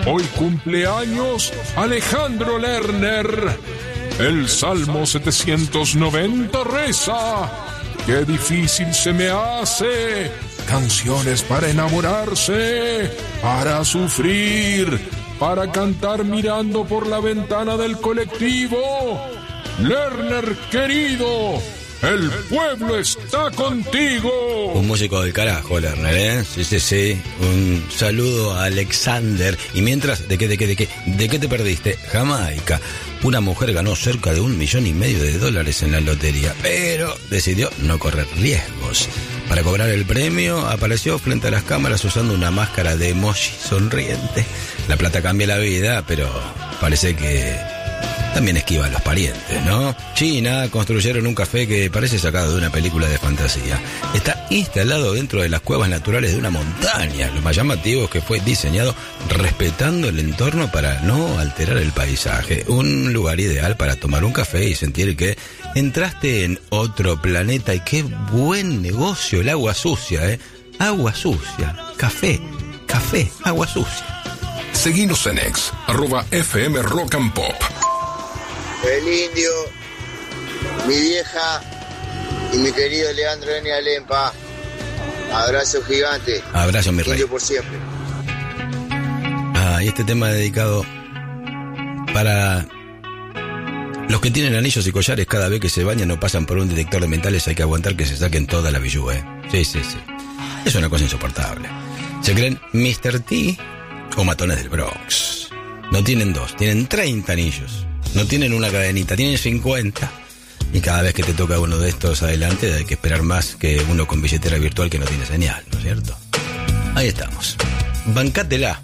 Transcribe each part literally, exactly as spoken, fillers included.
Hoy cumpleaños Alejandro Lerner. El Salmo setecientos noventa reza: qué difícil se me hace, canciones para enamorarse, para sufrir, para cantar mirando por la ventana del colectivo. Lerner querido, el pueblo está contigo. Un músico del carajo, Lerner, ¿eh? Sí, sí, sí. Un saludo a Alexander. Y mientras, ¿de qué, de qué, de qué? ¿De qué te perdiste? Jamaica. Una mujer ganó cerca de un millón y medio de dólares en la lotería, pero decidió no correr riesgos. Para cobrar el premio, apareció frente a las cámaras usando una máscara de emoji sonriente. La plata cambia la vida, pero parece que también esquiva a los parientes, ¿no? China construyeron un café que parece sacado de una película de fantasía. Está instalado dentro de las cuevas naturales de una montaña. Lo más llamativo es que fue diseñado respetando el entorno para no alterar el paisaje. Un lugar ideal para tomar un café y sentir que entraste en otro planeta. Y qué buen negocio el agua sucia, ¿eh? Agua sucia, café, café, agua sucia. Seguinos en ex, arroba F M Rock and Pop. El Indio, mi vieja y mi querido Leandro N. Alempa. Abrazo gigante. Abrazo, mi rey. Indio por siempre. Ah, y este tema dedicado para los que tienen anillos y collares. Cada vez que se bañan o pasan por un detector de metales hay que aguantar que se saquen toda la billú, ¿eh? Sí, sí, sí. Es una cosa insoportable. Se creen mister T o matones del Bronx. No tienen dos, tienen treinta anillos. No tienen una cadenita, tienen cincuenta. Y cada vez que te toca uno de estos adelante hay que esperar más que uno con billetera virtual que no tiene señal, ¿no es cierto? Ahí estamos. Bancátela.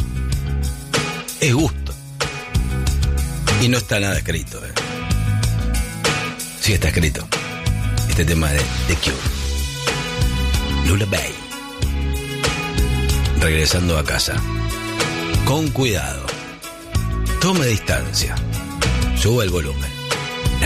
Es gusto. Y no está nada escrito, ¿eh? Sí está escrito. Este tema de The Cure. Lullaby. Regresando a casa. Con cuidado. Tome distancia. Suba el volumen.